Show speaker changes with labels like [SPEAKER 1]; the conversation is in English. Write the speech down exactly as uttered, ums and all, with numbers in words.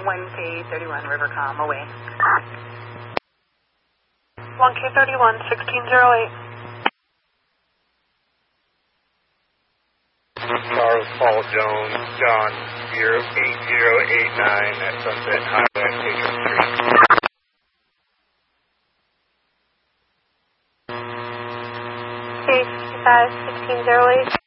[SPEAKER 1] one K thirty-one Rivercom away.
[SPEAKER 2] one K thirty-one, sixteen oh eight.
[SPEAKER 3] Charles Paul Jones, John zero eight zero eight nine at Sunset Highway, Patron Street.
[SPEAKER 2] K fifty-five, sixteen oh eight.